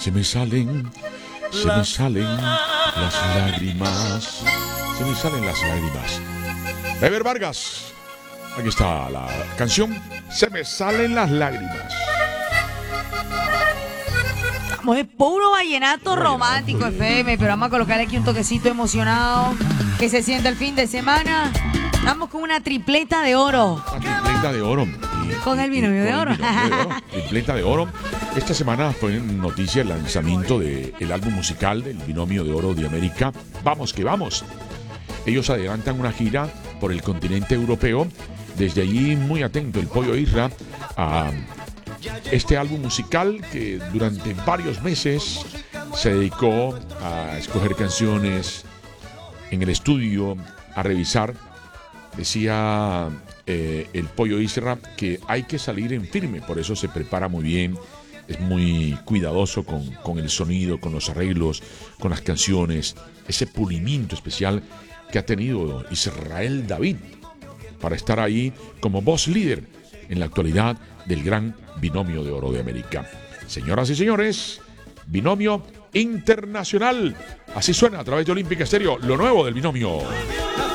Se me salen las lágrimas. Se me salen las lágrimas. Ever Vargas. Aquí está la canción. Se me salen las lágrimas. Estamos de puro vallenato romántico FM, pero vamos a colocarle aquí un toquecito emocionado. Que se sienta el fin de semana. Vamos con una tripleta de oro. Una tripleta de oro. Con el binomio de oro. Tripleta de oro. Esta semana fue noticia el lanzamiento del álbum musical del Binomio de Oro de América. Vamos que vamos. Ellos adelantan una gira por el continente europeo. Desde allí, muy atento el Pollo Isra a este álbum musical que durante varios meses se dedicó a escoger canciones en el estudio, a revisar. Decía el Pollo Isra que hay que salir en firme, por eso se prepara muy bien, es muy cuidadoso con el sonido, con los arreglos, con las canciones, ese pulimiento especial que ha tenido Israel David para estar ahí como voz líder en la actualidad del gran Binomio de Oro de América. Señoras y señores, Binomio Internacional. Así suena a través de Olímpica Estéreo, lo nuevo del Binomio.